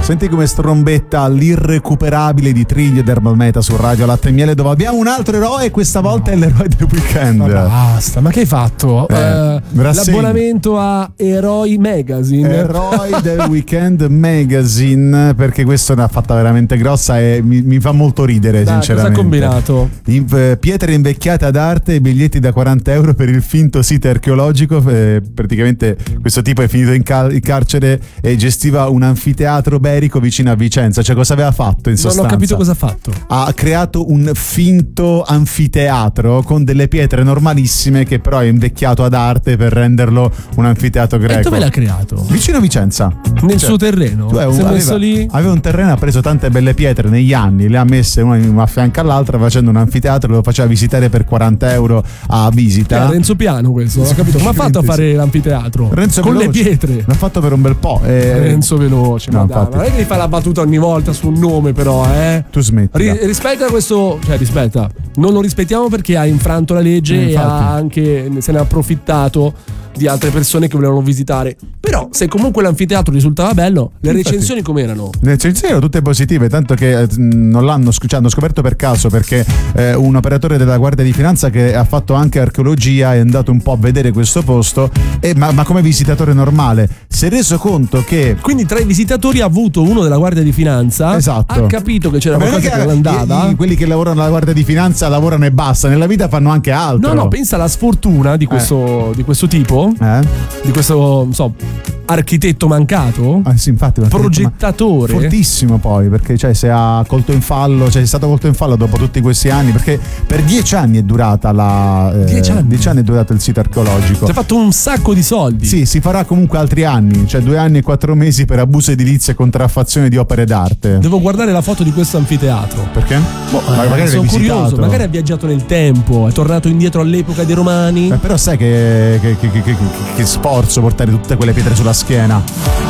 Senti come strombetta l'irrecuperabile di Triglia ed Herbal Meta su Radio Latte e Miele, dove abbiamo un altro eroe e questa volta è l'eroe del weekend. Ma basta, ma che hai fatto? L'abbonamento a Eroi Magazine. Eroi del Weekend Magazine, perché questa è una fatta veramente grossa e mi fa molto ridere. Dai, sinceramente. Cosa ha combinato? Pietre invecchiate ad arte e biglietti da 40 euro per il finto sito archeologico. Praticamente questo tipo è finito in carcere e gestiva un anfiteatro berico vicino a Vicenza. Cioè, cosa aveva fatto in sostanza? Non ho capito cosa ha fatto. Ha creato un finto anfiteatro con delle pietre normalissime che però è invecchiato ad arte per renderlo un anfiteatro greco. E dove l'ha creato? Vicino a Vicenza. Nel suo terreno? Aveva un terreno, ha preso tante belle pietre negli anni, le ha messe una a fianco all'altra facendo un anfiteatro, lo faceva visitare per 40 euro a visita. Renzo Piano questo, ho capito. Ma ha fatto a fare l'anfiteatro Renzo con Veloce. Le pietre. L'ha fatto per un bel po'. Renzo Veloce, no, ma non è che gli fa la battuta ogni volta su un nome, però, Tu smetti. Rispetta questo, cioè rispetta. Non lo rispettiamo perché ha infranto la legge e ha anche se ne ha approfittato di altre persone che volevano visitare. Però se comunque l'anfiteatro risultava bello, le recensioni com'erano? Le recensioni erano tutte positive, tanto che non l'hanno hanno scoperto per caso, perché un operatore della Guardia di Finanza che ha fatto anche archeologia è andato un po' a vedere questo posto ma come visitatore normale si è reso conto che quindi tra i visitatori ha avuto uno della Guardia di Finanza. Esatto. Ha capito che c'era qualcosa che non andava. Quelli che lavorano alla Guardia di Finanza lavorano e basta, nella vita fanno anche altro. No, pensa alla sfortuna di questo tipo. Di questo, non so, architetto mancato. Sì, infatti, progettatore fortissimo, poi perché è stato colto in fallo dopo tutti questi anni, perché per 10 anni è durata 10 anni è durato il sito archeologico. Si è fatto un sacco di soldi. Sì, si farà comunque altri anni, cioè 2 anni e 4 mesi per abuso edilizio e contraffazione di opere d'arte. Devo guardare la foto di questo anfiteatro. Perché? Magari sono curioso, magari ha viaggiato nel tempo, è tornato indietro all'epoca dei Romani. Però sai che sforzo portare tutte quelle pietre sulla schiena.